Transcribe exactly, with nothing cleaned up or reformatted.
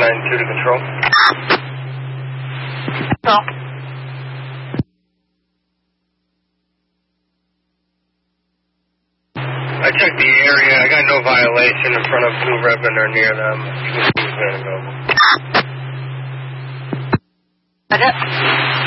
nine two to control. No. I checked the area. I got no violation in front of Blue Ribbon or near them. I got